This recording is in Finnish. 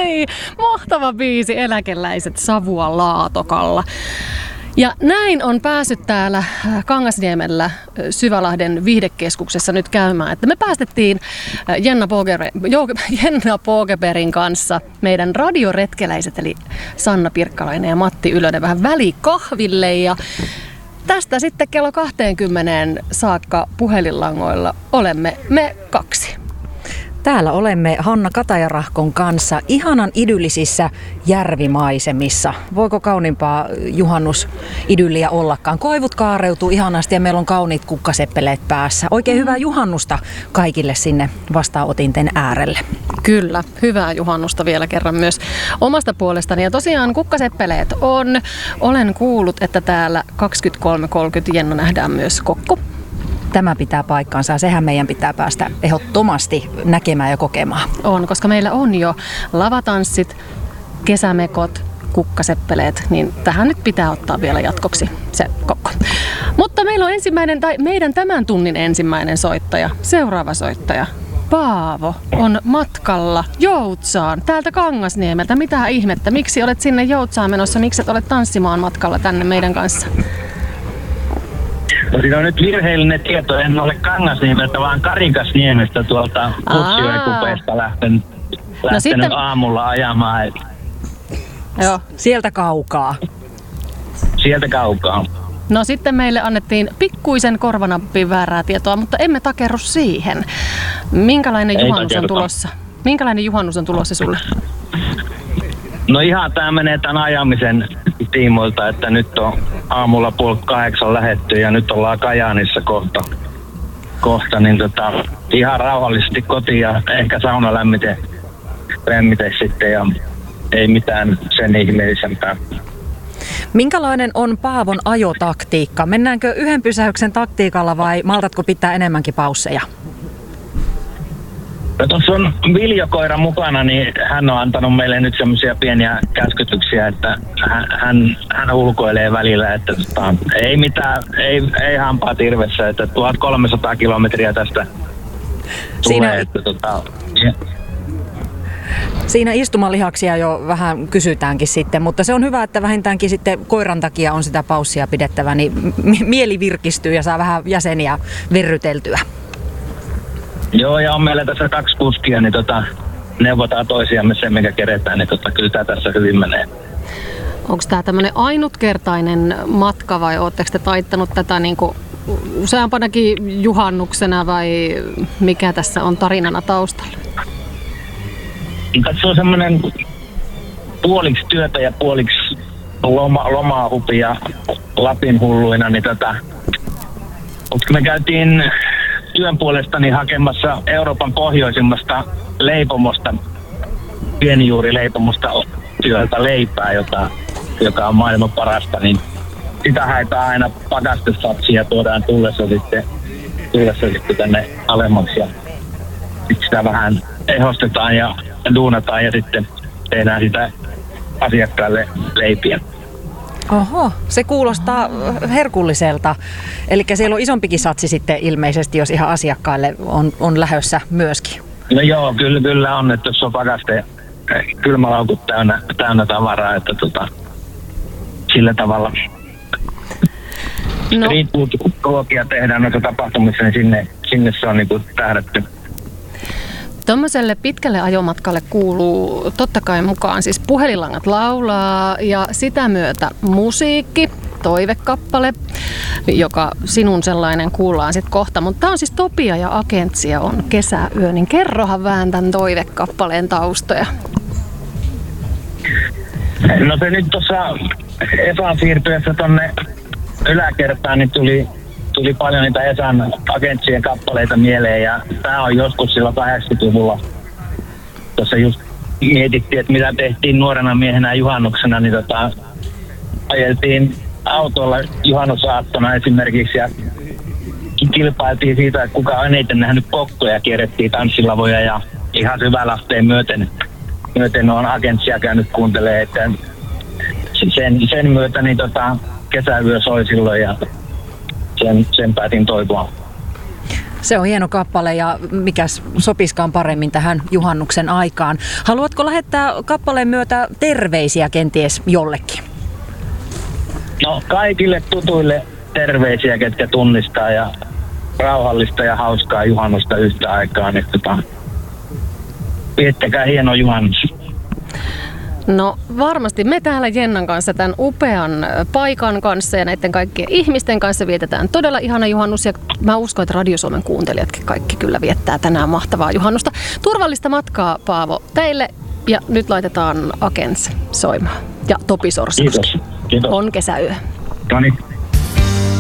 Hei, mahtava biisi Eläkeläiset Savua Laatokalla. Ja näin on päässyt täällä Kangasniemellä Syvälahden viihdekeskuksessa nyt käymään, että me päästettiin Jenna Pågebergin kanssa meidän radioretkeläiset, eli Sanna Pirkkalainen ja Matti Ylönen vähän välikahville, ja tästä sitten kello 20 saakka puhelinlangoilla olemme me kaksi. Täällä olemme Hanna Katajarahkon kanssa ihanan idyllisissä järvimaisemissa. Voiko kauniimpaa juhannusidylliä ollakaan? Koivut kaareutuu ihanasti ja meillä on kauniit kukkaseppeleet päässä. Oikein hyvää juhannusta kaikille sinne vastaanotinten äärelle. Kyllä, hyvää juhannusta vielä kerran myös omasta puolestani. Ja tosiaan kukkaseppeleet on. Olen kuullut, että täällä 23.30 Jenna nähdään myös kokko. Tämä pitää paikkaansa ja sehän meidän pitää päästä ehdottomasti näkemään ja kokemaan. On, koska meillä on jo lavatanssit, kesämekot, kukkaseppeleet, niin tähän nyt pitää ottaa vielä jatkoksi se kokko. Mutta meillä on meidän tämän tunnin ensimmäinen soittaja, seuraava soittaja. Paavo on matkalla Joutsaan, täältä Kangasniemeltä. Mitä ihmettä? Miksi olet sinne Joutsaan menossa? Miksi et ole tanssimaan matkalla tänne meidän kanssa? No, siinä on nyt virheellinen tieto. En ole Kangasniemeltä, vaan Karikasniemestä tuolta Utsjoen-kupeesta lähtenyt sitten aamulla ajamaan. Joo. Sieltä kaukaa. Sieltä kaukaa. No sitten meille annettiin pikkuisen korvanappiin väärää tietoa, mutta emme takerru siihen. Minkälainen juhannus on tulossa? Minkälainen juhannus on tulossa sulle? No ihan tää menee tämän ajamisen tiimoilta, että nyt on aamulla 7:30 lähetty ja nyt ollaan Kajaanissa kohta niin ihan rauhallisesti kotiin ja ehkä sauna lämmite sitten ja ei mitään sen ihmeellisempää. Minkälainen on Paavon ajotaktiikka? Mennäänkö yhden pysäyksen taktiikalla vai maltatko pitää enemmänkin pausseja? No, tuossa on Viljo-koira mukana, niin hän on antanut meille nyt semmoisia pieniä käskytyksiä, että hän ulkoilee välillä, että ei mitään, ei hampaat irvessä, että 1300 kilometriä tästä tulee. Siinä istumalihaksia jo vähän kysytäänkin sitten, mutta se on hyvä, että vähintäänkin sitten koiran takia on sitä paussia pidettävä, niin mieli virkistyy ja saa vähän jäseniä verryteltyä. Joo, ja on meillä tässä 2 kuskia, niin neuvotaan toisiamme sen, mikä keretään, niin kyllä tämä tässä hyvin menee. Onko tämä tämmöinen ainutkertainen matka vai ootteko te taittanut tätä niinku useampanakin juhannuksena vai mikä tässä on tarinana taustalla? Tässä on semmoinen puoliksi työtä ja puoliksi lomaa hupia Lapin hulluina, niin me käytiin työn puolestani hakemassa Euroopan pohjoisimmasta leipomosta, pienijuurileipomosta työltä leipää, joka on maailman parasta, niin sitä haetaan aina pakastesatsia ja tuodaan tullessa sitten tänne alemmaksi ja sitten sitä vähän ehostetaan ja duunataan ja sitten tehdään sitä asiakkaille leipiä. Oho, se kuulostaa herkulliselta. Eli siellä on isompikin satsi sitten ilmeisesti, jos ihan asiakkaille on lähdössä myöskin. No joo, kyllä on, että jos on pakaste kylmälaukut täynnä tavaraa, että sillä tavalla. No. Riippuu, kun ruokia tehdään noissa tapahtumissa, niin sinne se on niin kuin tähdätty. Tuommoiselle pitkälle ajomatkalle kuuluu totta kai mukaan siis puhelinlangat laulaa ja sitä myötä musiikki, toivekappale, joka sinun sellainen kuullaan sitten kohta. Mutta tämä on siis Topia ja Agentsia on Kesäyö, niin kerrohan vähän tämän toivekappaleen taustoja. No se nyt tuossa Esan siirtyessä tuonne yläkertaan, niin tuli paljon niitä Esan Agentsien kappaleita mieleen ja tää on joskus silloin 80-luvulla. Tuossa just mietittiin, että mitä tehtiin nuorena miehenä juhannuksena, niin ajeltiin autolla juhannusaattona esimerkiksi ja kilpailtiin siitä, että kuka on eniten nähnyt kokkoja, kierrettiin tanssilavoja ja ihan Syvälasteen myöten on Agentsia käynyt kuuntelemaan, että sen myötä niin Kesäyö soi silloin ja sen päätin toivoa. Se on hieno kappale ja mikäs sopiskaan paremmin tähän juhannuksen aikaan. Haluatko lähettää kappaleen myötä terveisiä kenties jollekin? No kaikille tutuille terveisiä, ketkä tunnistaa ja rauhallista ja hauskaa juhannusta yhtä aikaa. Niin viettäkää hieno juhannus. No varmasti me täällä Jennan kanssa tämän upean paikan kanssa ja näiden kaikkien ihmisten kanssa vietetään todella ihana juhannus. Ja mä uskon, että Radio Suomen kuuntelijatkin kaikki kyllä viettää tänään mahtavaa juhannusta. Turvallista matkaa, Paavo, teille. Ja nyt laitetaan Agents soimaan. Ja Topi Sorsakoski. Kiitos. On kesäyö. No niin.